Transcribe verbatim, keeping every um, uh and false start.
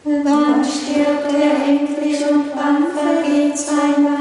Wann stirbt er endlich und wann vergeht sein Leid?